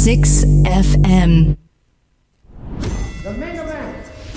90.6 FM. The main event.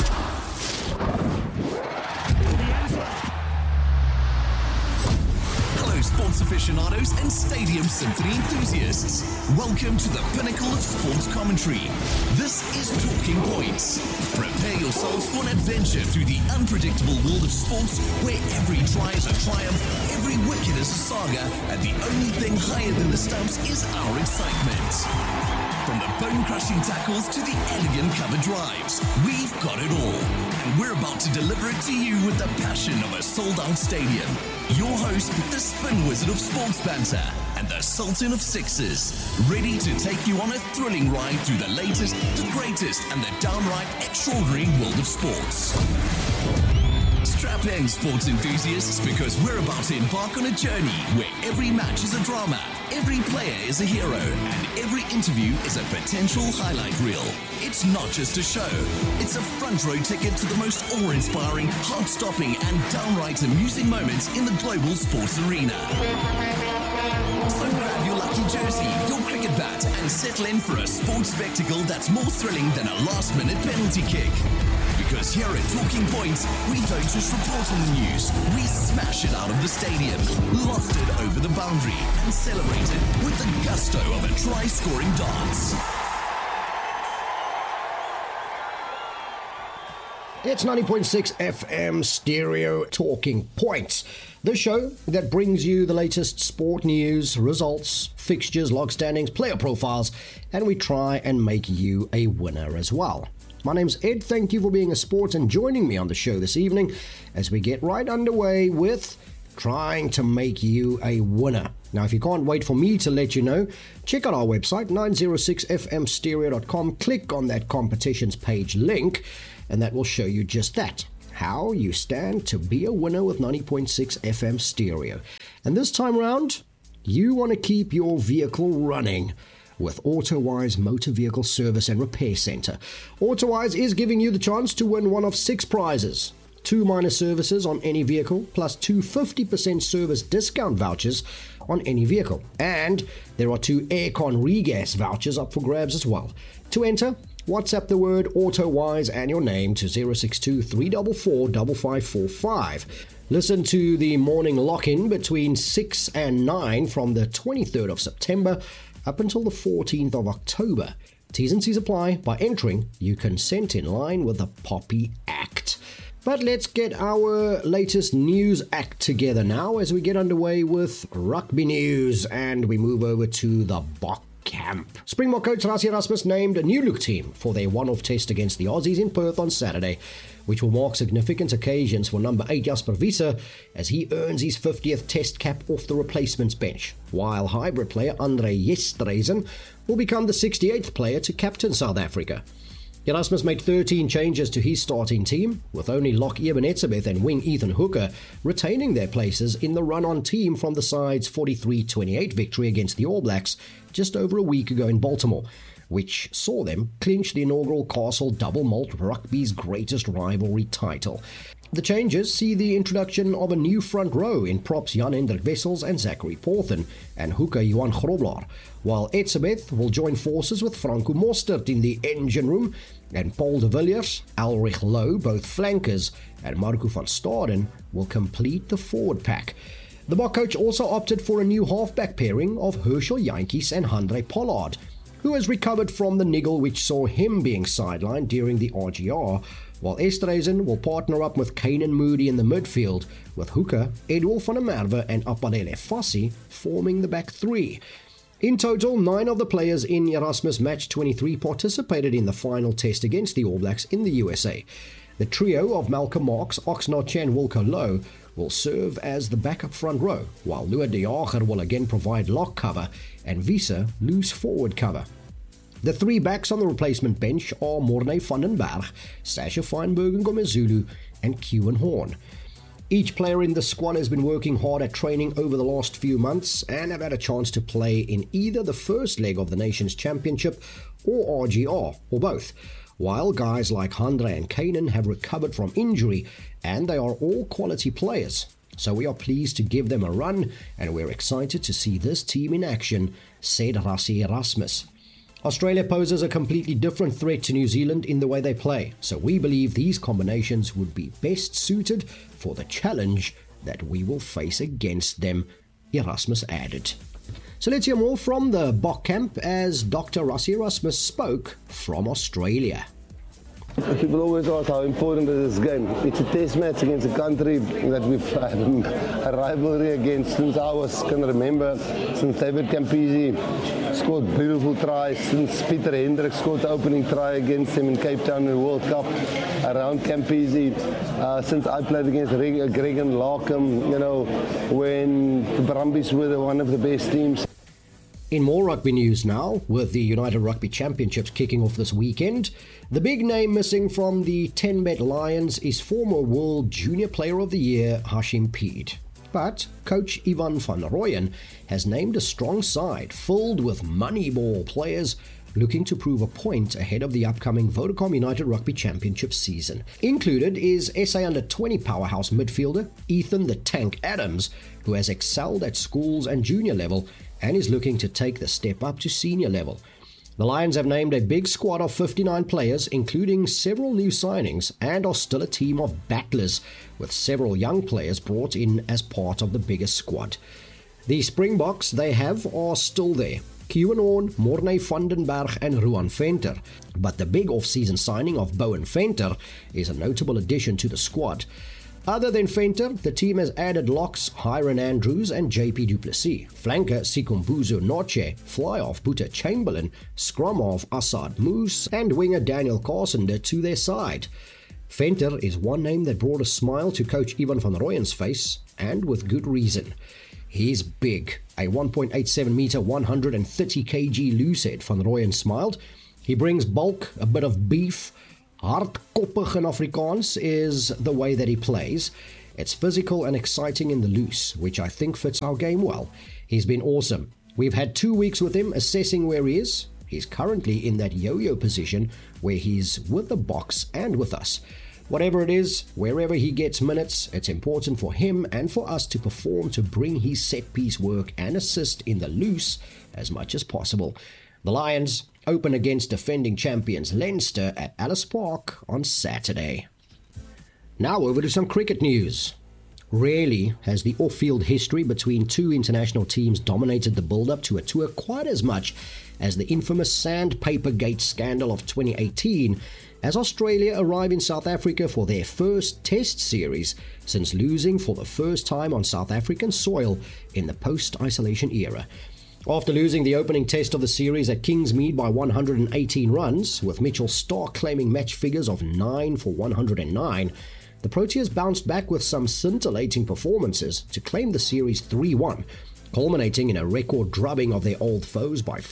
Hello, sports aficionados and Stadium Symphony enthusiasts. Welcome to the pinnacle of sports commentary. This is Talking Points. Prepare yourselves for an adventure through the unpredictable world of sports, where every try is a triumph, every wicket is a saga, and the only thing higher than the stumps is our excitement. From the bone-crushing tackles to the elegant cover drives, we've got it all. And we're about to deliver it to you with the passion of a sold-out stadium. Your host, the spin wizard of sports banter, and the sultan of sixes, ready to take you on a thrilling ride through the latest, the greatest, and the downright extraordinary world of sports. Strap in, sports enthusiasts, because we're about to embark on a journey where every match is a drama, every player is a hero, and every interview is a potential highlight reel. It's not just a show, it's a front row ticket to the most awe-inspiring, heart-stopping, and downright amusing moments in the global sports arena. So grab your lucky jersey, your cricket bat, and settle in for a sports spectacle that's more thrilling than a last-minute penalty kick. Because here at Talking Points, we don't just report on the news, we smash it out of the stadium, loft it over the boundary, and celebrate it with the gusto of a try-scoring dance. It's 90.6 FM Stereo Talking Points, the show that brings you the latest sport news, results, fixtures, log standings, player profiles, and we try and make you a winner as well. My name's Ed, thank you for being a sport and joining me on the show this evening as we get right underway with trying to make you a winner. Now, if you can't wait for me to let you know, check out our website, 906fmstereo.com, click on that competitions page link, and that will show you just that, how you stand to be a winner with 90.6 FM Stereo. And this time round, you want to keep your vehicle running with AutoWise Motor Vehicle Service and Repair Center. AutoWise is giving you the chance to win one of 6 prizes. 2 minor services on any vehicle, plus 2 50% service discount vouchers on any vehicle. And there are 2 Aircon regas vouchers up for grabs as well. To enter, WhatsApp the word AutoWise and your name to 062 344 5545. Listen to the morning lock-in between 6 and 9 from the 23rd of September up until the 14th of October. T's and C's apply. By entering, you consent in line with the Poppy Act. But let's get our latest news act together now as we get underway with rugby news and we move over to the Bok camp. Springbok coach Rassie Erasmus named a new look team for their one-off test against the Aussies in Perth on Saturday, which will mark significant occasions for number 8 Jasper Wiese as he earns his 50th test cap off the replacements bench, while hybrid player Andre Jestreisen will become the 68th player to captain South Africa. Erasmus made 13 changes to his starting team, with only lock Eben Etzebeth and wing Ethan Hooker retaining their places in the run-on team from the side's 43-28 victory against the All Blacks just over a week ago in Baltimore, which saw them clinch the inaugural Castle Double Malt Rugby's greatest rivalry title. The changes see the introduction of a new front row in props Jan-Hendrik Wessels and Zachary Porthen and hooker Johan Grobler, while Etzebeth will join forces with Franco Mostert in the engine room and Paul de Villiers, Alrich Lowe, both flankers, and Marco van Staden will complete the forward pack. The Bok coach also opted for a new halfback pairing of Herschel Jantjies and Handré Pollard, who has recovered from the niggle which saw him being sidelined during the RGR, while Esterhuizen will partner up with Kane Moody in the midfield, with Hooker, Edwin van der Merwe and Apadele Fassi forming the back 3. In total, 9 of the players in Erasmus Match 23 participated in the final test against the All Blacks in the USA. The trio of Malcolm Marx, Oxnard and Wilco Lowe will serve as the backup front row, while Lua de Jager will again provide lock cover and Wiese loose forward cover. The 3 backs on the replacement bench are Morne van den Berg, Sasha Feinberg Ngomezulu and Kewan Horn. Each player in the squad has been working hard at training over the last few months and have had a chance to play in either the first leg of the Nations Championship or RGR, or both, while guys like Handré and Kanan have recovered from injury and they are all quality players. So we are pleased to give them a run and we're excited to see this team in action, said Rassie Erasmus. Australia poses a completely different threat to New Zealand in the way they play, so we believe these combinations would be best suited for the challenge that we will face against them, Erasmus added. So let's hear more from the Bok camp as Dr. Rassie Erasmus spoke from Australia. People always ask how important is this game. It's a test match against a country that we've had a rivalry against since I can remember, since David Campese scored beautiful tries, since Peter Hendrick scored the opening try against him in Cape Town in the World Cup around Campese, since I played against Greg and Larkham, when the Brumbies were one of the best teams. In more rugby news now, with the United Rugby Championships kicking off this weekend, the big name missing from the 10-bet Lions is former World Junior Player of the Year Hashim Peed. But coach Ivan van Rooyen has named a strong side filled with moneyball players looking to prove a point ahead of the upcoming Vodacom United Rugby Championship season. Included is SA Under-20 powerhouse midfielder Ethan the Tank Adams, who has excelled at schools and junior level and is looking to take the step up to senior level. The Lions have named a big squad of 59 players, including several new signings, and are still a team of battlers, with several young players brought in as part of the biggest squad. The Springboks they have are still there: Kieran Horn, Morne van den Berg and Ruan Venter. But the big off-season signing of Bowen Venter is a notable addition to the squad. Other than Venter, the team has added locks Hiron Andrews and JP du Plessis, flanker Sikumbuzo Noche, fly-off Boeta Chamberlain, scrum-off Assad Moose and winger Daniel Carpenter to their side. Venter is one name that brought a smile to coach Ivan van Rooyen's face, and with good reason. He's big, a 1.87 meter, 130 kg loosehead, Van Rooyen smiled. He brings bulk, a bit of beef. Hardkoppig in Afrikaans is the way that he plays. It's physical and exciting in the loose, which I think fits our game well. He's been awesome. We've had 2 weeks with him assessing where he is. He's currently in that yo-yo position where he's with the Boks and with us. Whatever it is, wherever he gets minutes, it's important for him and for us to perform to bring his set-piece work and assist in the loose as much as possible. The Lions open against defending champions Leinster at Ellis Park on Saturday. Now over to some cricket news. Rarely has the off-field history between two international teams dominated the build-up to a tour quite as much as the infamous Sandpaper Gate scandal of 2018, as Australia arrive in South Africa for their first Test series since losing for the first time on South African soil in the post-isolation era. After losing the opening test of the series at Kingsmead by 118 runs, with Mitchell Starc claiming match figures of 9 for 109, the Proteas bounced back with some scintillating performances to claim the series 3-1, culminating in a record drubbing of their old foes by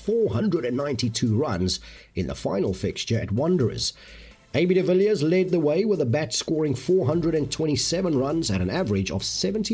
492 runs in the final fixture at Wanderers. AB de Villiers led the way with a bat scoring 427 runs at an average of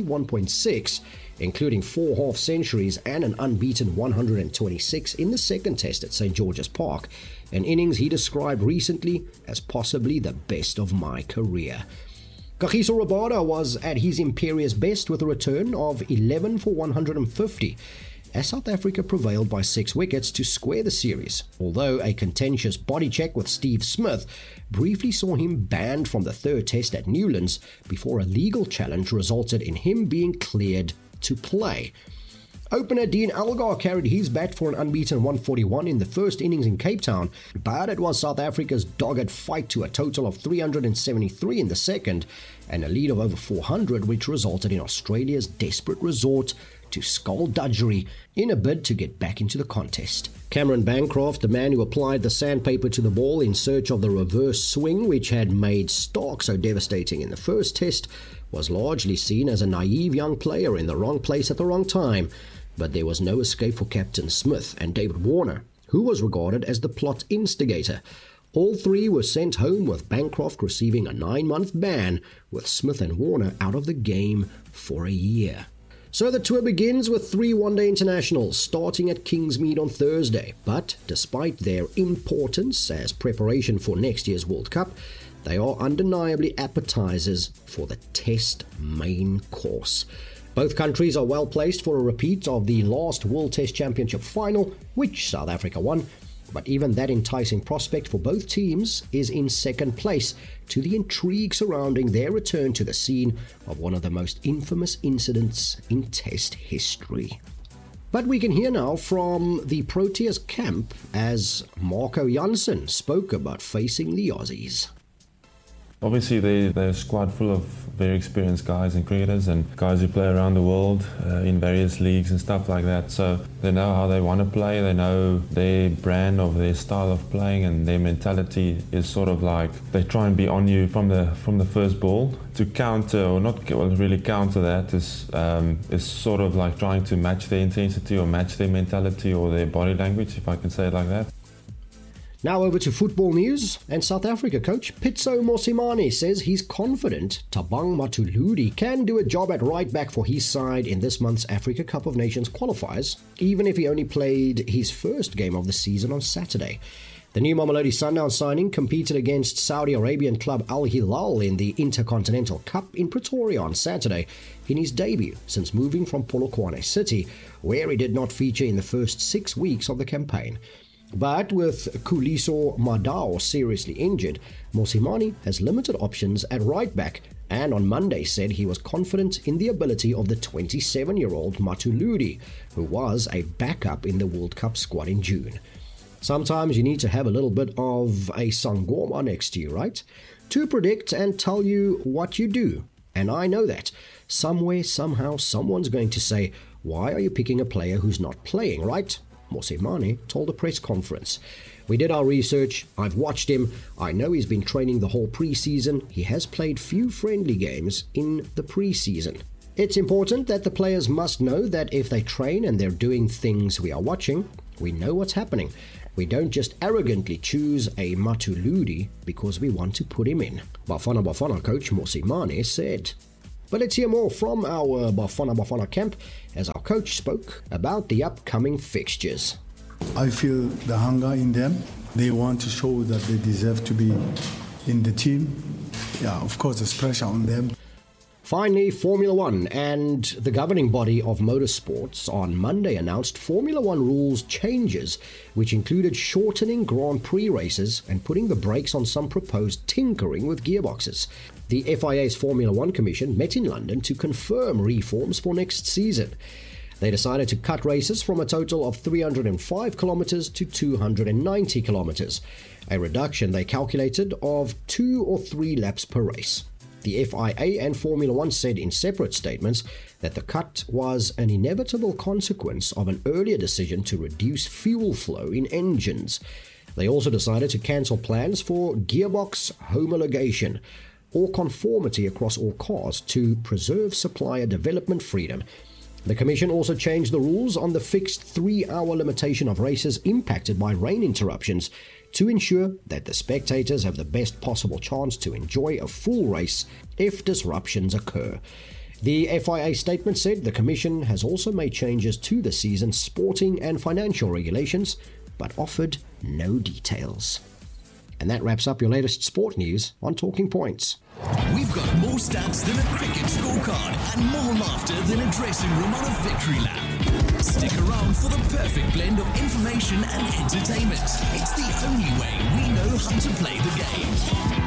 71.6, including 4 half-centuries and an unbeaten 126 in the second test at St. George's Park, an innings he described recently as possibly the best of my career. Kagiso Rabada was at his imperious best with a return of 11 for 150, as South Africa prevailed by 6 wickets to square the series, although a contentious body check with Steve Smith briefly saw him banned from the third test at Newlands before a legal challenge resulted in him being cleared to play. Opener Dean Elgar carried his bat for an unbeaten 141 in the first innings in Cape Town, but it was South Africa's dogged fight to a total of 373 in the second, and a lead of over 400, which resulted in Australia's desperate resort to skullduggery in a bid to get back into the contest. Cameron Bancroft, the man who applied the sandpaper to the ball in search of the reverse swing which had made Starc so devastating in the first test, was largely seen as a naive young player in the wrong place at the wrong time, but there was no escape for Captain Smith and David Warner, who was regarded as the plot instigator. All three were sent home, with Bancroft receiving a 9-month ban, with Smith and Warner out of the game for a year. So the tour begins with 3 one-day internationals starting at Kingsmead on Thursday, but despite their importance as preparation for next year's World Cup, they are undeniably appetizers for the Test main course. Both countries are well placed for a repeat of the last World Test Championship final, which South Africa won, But even that enticing prospect for both teams is in second place to the intrigue surrounding their return to the scene of one of the most infamous incidents in Test history. But we can hear now from the Proteas camp as Marco Jansen spoke about facing the Aussies. Obviously, they're a squad full of very experienced guys and cricketers and guys who play around the world in various leagues and stuff like that. So they know how they want to play, they know their brand of their style of playing, and their mentality is sort of like they try and be on you from the first ball. To counter, or not really counter that, is sort of like trying to match their intensity or match their mentality or their body language, if I can say it like that. Now over to football news, and South Africa coach Pitso Mosimane says he's confident Thabang Mathuludi can do a job at right back for his side in this month's Africa Cup of Nations qualifiers, even if he only played his first game of the season on Saturday. The new Mamelodi Sundowns signing competed against Saudi Arabian club Al Hilal in the Intercontinental Cup in Pretoria on Saturday in his debut since moving from Polokwane City, where he did not feature in the first 6 weeks of the campaign. But with Khuliso Madao seriously injured, Mosimane has limited options at right back, and on Monday said he was confident in the ability of the 27-year-old Mathuludi, who was a backup in the World Cup squad in June. Sometimes you need to have a little bit of a Sangoma next to you, right? To predict and tell you what you do. And I know that. Somewhere, somehow, someone's going to say, why are you picking a player who's not playing, right? Mosimane told a press conference. We did our research, I've watched him, I know he's been training the whole pre-season, he has played few friendly games in the pre-season. It's important that the players must know that if they train and they're doing things we are watching, we know what's happening. We don't just arrogantly choose a Mathuludi because we want to put him in, Bafana coach Mosimane said. But let's hear more from our Bafana camp as our coach spoke about the upcoming fixtures. I feel the hunger in them. They want to show that they deserve to be in the team. Yeah, of course, there's pressure on them. Finally, Formula One and the governing body of motorsports on Monday announced Formula One rules changes, which included shortening Grand Prix races and putting the brakes on some proposed tinkering with gearboxes. The FIA's Formula One Commission met in London to confirm reforms for next season. They decided to cut races from a total of 305 kilometers to 290 kilometers, a reduction they calculated of 2 or 3 laps per race. The FIA and Formula One said in separate statements that the cut was an inevitable consequence of an earlier decision to reduce fuel flow in engines. They also decided to cancel plans for gearbox homologation or conformity across all cars to preserve supplier development freedom. The Commission also changed the rules on the fixed 3-hour limitation of races impacted by rain interruptions to ensure that the spectators have the best possible chance to enjoy a full race if disruptions occur. The FIA statement said the Commission has also made changes to the season's sporting and financial regulations, but offered no details. And that wraps up your latest sport news on Talking Points. We've got more stats than a cricket scorecard and more laughter than a dressing room on a victory lap. Stick around for the perfect blend of information and entertainment. It's the only way we know how to play the game.